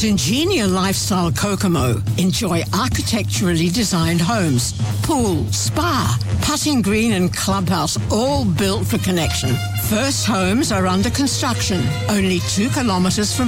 Ingenia Lifestyle Kokomo. Enjoy architecturally designed homes, pool, spa, putting green and clubhouse, all built for connection. First homes are under construction, only 2 kilometres from